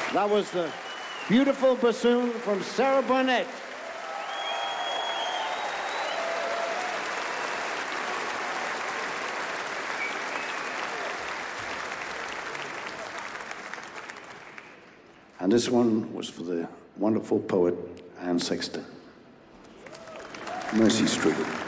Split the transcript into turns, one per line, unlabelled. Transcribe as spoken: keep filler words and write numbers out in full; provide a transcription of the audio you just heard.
That was the beautiful bassoon from Sarah Barnett. And this one was for the wonderful poet Anne Sexton. Mercy Street.